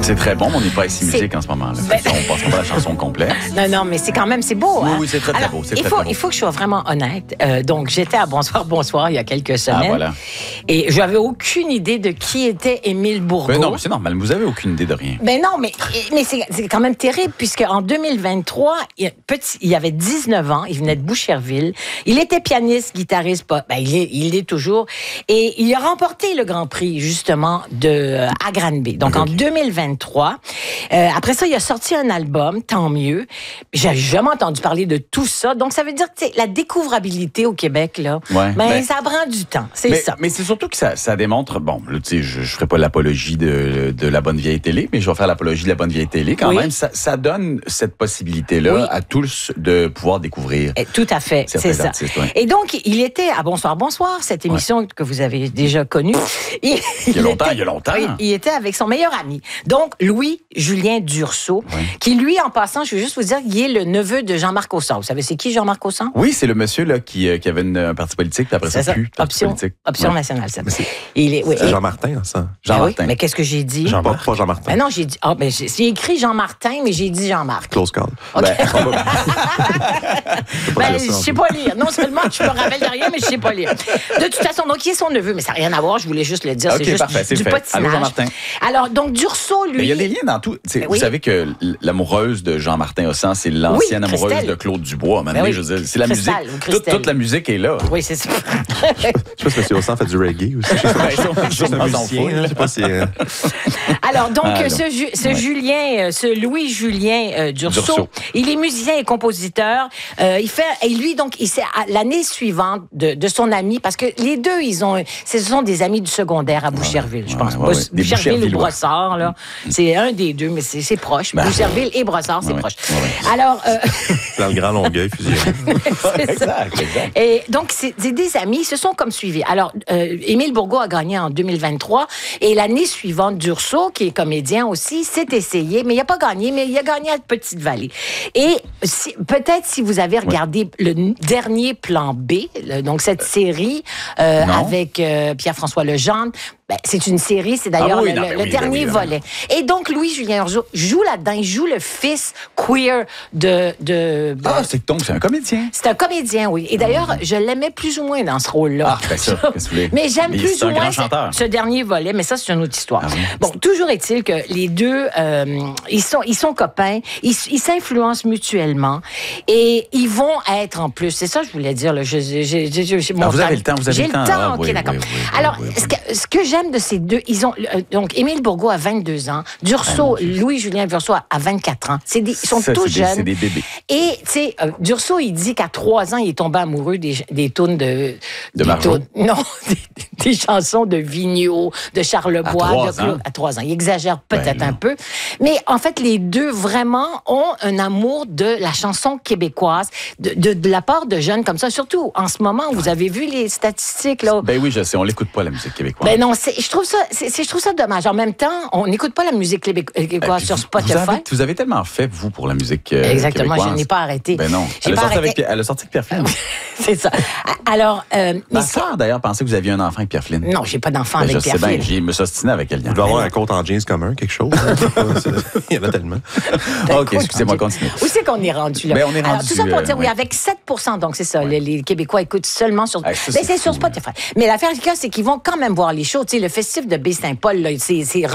C'est très bon, mais on n'est pas ici musique en ce moment. Là. On passe pas la chanson complète. Non, mais c'est quand même, c'est beau. Hein? Oui, c'est très, très beau. Il faut que je sois vraiment honnête. Donc, j'étais à Bonsoir il y a quelques semaines. Ah, voilà. Et j'avais aucune idée de qui était Émile Bourgault. Ben non, mais c'est normal. Vous avez aucune idée de rien. Ben non, mais c'est quand même terrible, puisqu'en 2023, il avait 19 ans, il venait de Boucherville. Il était pianiste, guitariste, il est toujours. Et il a remporté le Grand Prix, justement, à Granby. Donc, en 2023. Après ça, il a sorti un album, tant mieux. J'avais jamais entendu parler de tout ça. Donc, ça veut dire que la découvrabilité au Québec, là, ça prend du temps. C'est ça. Mais c'est surtout que ça démontre, bon, là, tu sais, je ferai pas l'apologie de la bonne vieille télé, mais je vais faire l'apologie de la bonne vieille télé quand même. Ça donne cette possibilité-là à tous de pouvoir découvrir. Tout à fait, c'est ça. Et donc, il était à Bonsoir, cette émission que vous avez déjà connue. Il y a longtemps. Il était avec son meilleur ami. Donc, Louis-Julien Dursault, qui, lui, en passant, je veux juste vous dire, il est le neveu de Jean-Marc Ossan. Vous savez, c'est qui Jean-Marc Ossan? Oui, c'est le monsieur là, qui avait un parti politique, puis après ça, plus Option nationale, ça. C'est Jean Martin, ça. Jean Martin. Mais qu'est-ce que j'ai dit? Pas Jean Martin. Ben non, j'ai dit... j'ai écrit Jean Martin, mais j'ai dit Jean-Marc. Close call. Okay. Je sais pas lire. Non seulement je me rappelle de rien, mais je sais pas lire. De toute façon, donc, il est son neveu, mais ça n'a rien à voir, je voulais juste le dire. Okay, c'est juste parfait, du potinage. Allô, Jean-Martin. Alors, donc, Dursault, lui... Mais il y a des liens dans tout. Vous savez que l'amoureuse de Jean-Martin Ossan, c'est l'ancienne amoureuse de Claude Dubois. Je veux dire, c'est la musique. Toute la musique est là. Oui, c'est ça. Je sais pas si M. Ossan fait du reggae aussi. Je sais pas si... Alors, donc, ce Louis-Julien Dursault, il est musicien et compositeur. L'année suivante de son ami, parce que les deux, ce sont des amis du secondaire à Boucherville, je pense. Boucherville ou Brossard, là. C'est un des deux, mais c'est proche. Boucherville et Brossard, c'est proche. Alors... Dans le Grand Longueuil, fusionné. Exact. Et donc, c'est des amis, ils se sont comme suivis. Alors, Émile Bourgault a gagné en 2023, et l'année suivante, Dursault, qui est comédien aussi, s'est essayé, mais il n'a pas gagné, mais il a gagné à Petite-Vallée. Et peut-être si vous avez regardé le dernier Plan B, donc cette série avec Pierre-François Legendre, c'est une série, c'est d'ailleurs le dernier volet. Et donc, Louis-Julien Dursault joue là-dedans, il joue le fils queer de... c'est un comédien. C'est un comédien, oui. Et d'ailleurs, je l'aimais plus ou moins dans ce rôle-là. Ça, qu'est-ce que vous voulez? Mais j'aime plus ou moins ce dernier volet, mais ça, c'est une autre histoire. Bon, toujours est-il que les deux, ils sont copains, ils s'influencent mutuellement, et ils vont être en plus, c'est ça que je voulais dire, là, vous avez le temps, J'ai le temps, OK, d'accord. Alors, ce que j'aime de ces deux, donc, Émile Bourgault a 22 ans, Dursault, Louis-Julien Dursault a 24 ans. Ils sont tous jeunes. C'est des bébés. Et, tu sais, Dursault, il dit qu'à 3 ans, il est tombé amoureux des tunes de Margeau? Non, des chansons de Vigneault, de Charlebois. À 3 ans. Il exagère peut-être un peu. Mais, en fait, les deux, vraiment, ont un amour de la chanson québécoise, de la part de jeunes comme ça. Surtout, en ce moment, vous avez vu les statistiques, là. Ben oui, je sais, on l'écoute pas, la musique québécoise. Ben non, je trouve ça dommage. En même temps, on n'écoute pas la musique québécoise sur Spotify. Vous avez tellement fait, vous, pour la musique Exactement, québécoise. Je n'ai pas arrêté. Ben non. Elle a sorti avec Pierre Flynn. C'est ça. Alors... ma sœur, d'ailleurs, pensait que vous aviez un enfant avec Pierre Flynn. Non, j'ai pas d'enfant avec Pierre Flynn. Je me suis ostiné avec elle. Vous devez avoir un compte en jeans commun, quelque chose. Il y en a tellement. OK, excusez-moi, continuez. Où c'est qu'on est rendu, là? Ben, on est rendu... Alors, tout ça pour dire, avec 7%, donc c'est ça, les Québécois écoutent seulement sur... c'est sur Spotify. Mais l'affaire, c'est qu'ils vont quand même voir les shows. Tu sais, le festif de Baie-Saint-Paul, là, c'est